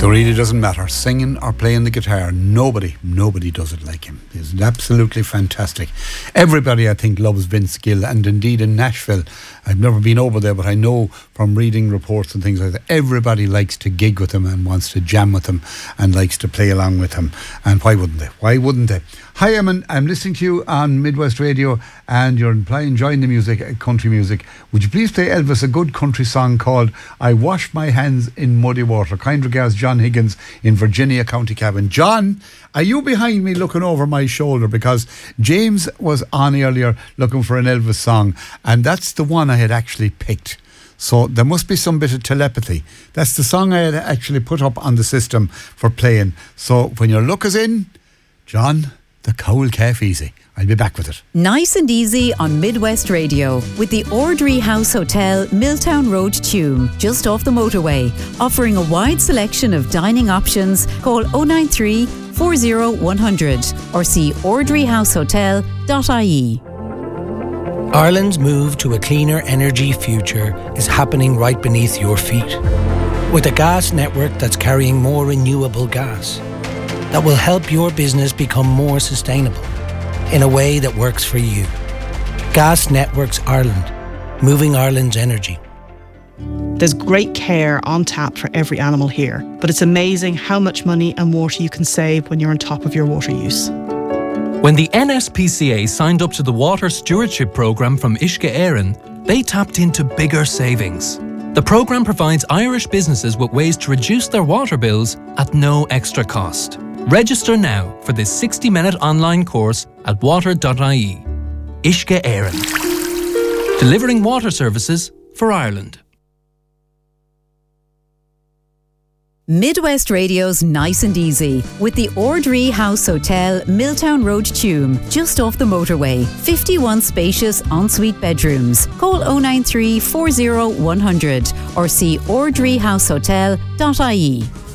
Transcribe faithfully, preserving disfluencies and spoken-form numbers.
really doesn't matter, singing or playing the guitar. Nobody, nobody does it like him. He's absolutely fantastic. Everybody, I think, loves Vince Gill, and indeed in Nashville, I've never been over there, but I know from reading reports and things like that, everybody likes to gig with him and wants to jam with him and likes to play along with him. And why wouldn't they? Why wouldn't they? Hi, Eamon, I'm listening to you on Midwest Radio, and you're enjoying the music, country music. Would you please play Elvis a good country song called I Wash My Hands in Muddy Water? Kind regards, John Higgins in Virginia, County Cavan. John, are you behind me looking over my shoulder? Because James was on earlier looking for an Elvis song, and that's the one I had actually picked. So there must be some bit of telepathy. That's the song I had actually put up on the system for playing. So when your luck is in, John, the Cowell Calf Easy. I'll be back with it. Nice and easy on Midwest Radio with the Ordry House Hotel, Milltown Road, Tuam, just off the motorway. Offering a wide selection of dining options. Call oh nine three, four oh one hundred or see ordry house hotel dot I E. Ireland's move to a cleaner energy future is happening right beneath your feet. With a gas network that's carrying more renewable gas that will help your business become more sustainable in a way that works for you. Gas Networks Ireland, moving Ireland's energy. There's great care on tap for every animal here, but it's amazing how much money and water you can save when you're on top of your water use. When the N S P C A signed up to the Water Stewardship Programme from Uisce Éireann, they tapped into bigger savings. The programme provides Irish businesses with ways to reduce their water bills at no extra cost. Register now for this sixty-minute online course at water dot I E. Uisce Éireann. Delivering water services for Ireland. Midwest Radio's Nice and Easy with the Ordry House Hotel, Milltown Road, Tuam, just off the motorway. fifty-one spacious ensuite bedrooms. Call oh nine three, four oh one hundred or see ordry house hotel dot I E.